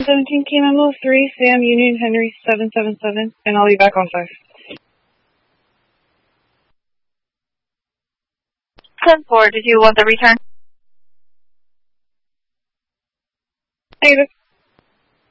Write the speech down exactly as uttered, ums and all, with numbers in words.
seventeen K Memo three, Sam Union Henry seven seven seven, and I'll be back on five. ten four, did you want the return? Negative.